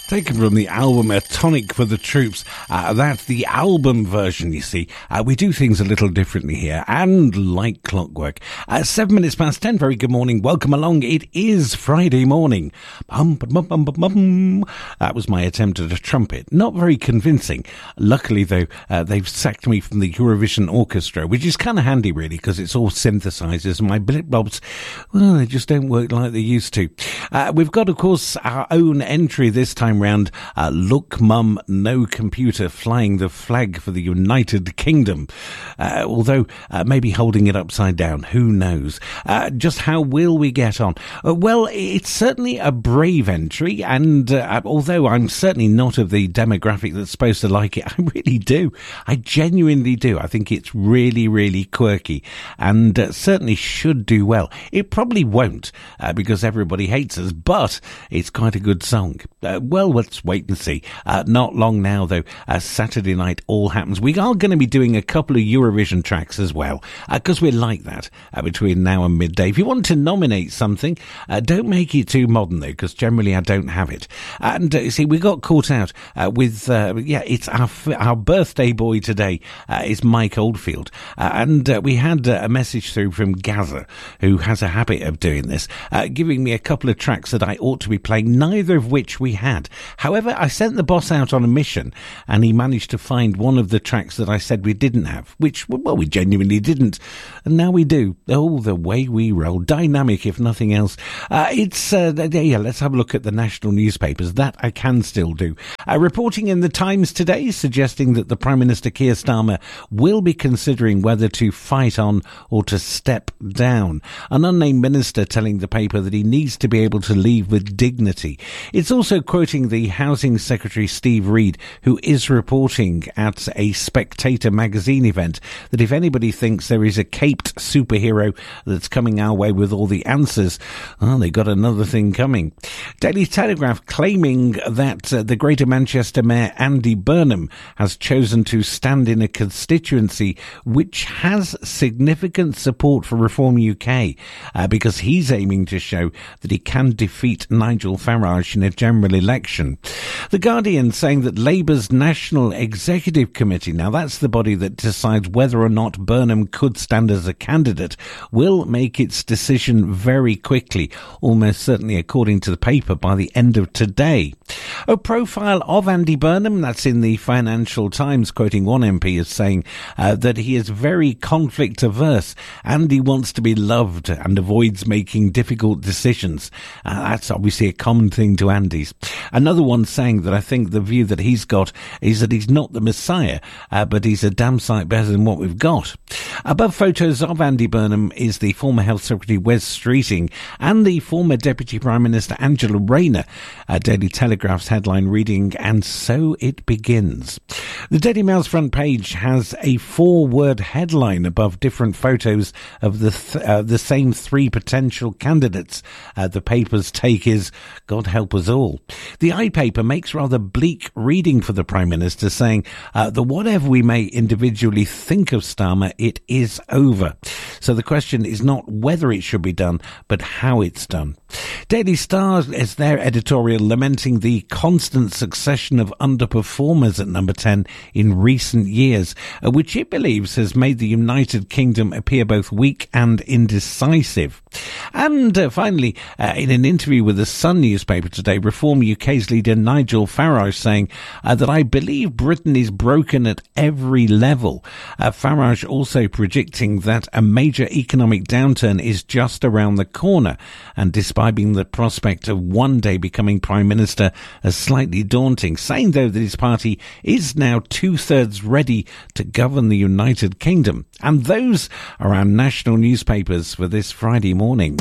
Taken from the album A Tonic for the Troops. That's the album version, you see. We do things a little differently here, and like clockwork. 7 minutes past 10, very good morning. Welcome along. It is Friday morning. That was my attempt at a trumpet. Not very convincing. Luckily, though, they've sacked me from the Eurovision Orchestra, which is kind of handy, really, because it's all synthesizers, and my blip blobs, well, they just don't work like they used to. We've got, of course, our own entry this time round. Look, Mum, no computer flying the flag for the United Kingdom. Although maybe holding it upside down, who knows? Just how will we get on? Well, it's certainly a brave entry, and although I'm certainly not of the demographic that's supposed to like it, I really do. I genuinely do. I think it's really, really quirky, and certainly should do well. It probably won't, because everybody hates us, but it's quite a good song. Well, let's wait and see. Not long now, though, Saturday night all happens. We are going to be doing a couple of Eurovision tracks as well, because we're like that between now and midday. If you want to nominate something, don't make it too modern, though, because generally I don't have it. And see, we got caught out with, it's our birthday boy today is Mike Oldfield. And we had a message through from Gaza, who has a habit of doing this, giving me a couple of tracks that I ought to be playing, neither of which we had. However, I sent the boss out on a mission, and he managed to find one of the tracks that I said we didn't have, which, well, we genuinely didn't. And now we do. Oh, the way we roll. Dynamic, if nothing else. Let's have a look at the national newspapers. That I can still do. Reporting in the Times today, suggesting that the Prime Minister Keir Starmer will be considering whether to fight on or to step down. An unnamed minister telling the paper that he needs to be able to leave with dignity. It's also quoting the Housing Secretary Steve Reed, who is reporting at a Spectator magazine event that if anybody thinks there is a caped superhero that's coming our way with all the answers, well, they got another thing coming. Daily Telegraph claiming that the Greater Manchester Mayor Andy Burnham has chosen to stand in a constituency which has significant support for Reform UK, because he's aiming to show that he can defeat Nigel Farage in a general election. The Guardian saying that Labour's National Executive Committee, now that's the body that decides whether or not Burnham could stand as a candidate, will make its decision very quickly, almost certainly according to the paper by the end of today. A profile of Andy Burnham, that's in the Financial Times, quoting one MP as saying that he is very conflict averse. Andy wants to be loved and avoids making difficult decisions. That's obviously a common thing to Andy's. Another one saying that I think the view that he's got is that he's not the Messiah, but he's a damn sight better than what we've got. Above photos of Andy Burnham is the former Health Secretary Wes Streeting and the former Deputy Prime Minister Angela Rayner. Daily Telegraph's headline reading, and so it begins. The Daily Mail's front page has a 4-word headline above different photos of the same 3 potential candidates. The paper's take is, God help us all. The iPaper makes rather bleak reading for the Prime Minister, saying that whatever we may individually think of Starmer, it is over. So the question is not whether it should be done, but how it's done. Daily Star is their editorial lamenting the constant succession of underperformers at number 10 in recent years, which it believes has made the United Kingdom appear both weak and indecisive. And finally, in an interview with the Sun newspaper today, Reform UK's leader Nigel Farage saying that I believe Britain is broken at every level. Farage also predicting that a major economic downturn is just around the corner, and describing the prospect of one day becoming Prime Minister as slightly daunting, saying though that his party is now 2/3 ready to govern the United Kingdom. And those are our national newspapers for this Friday morning.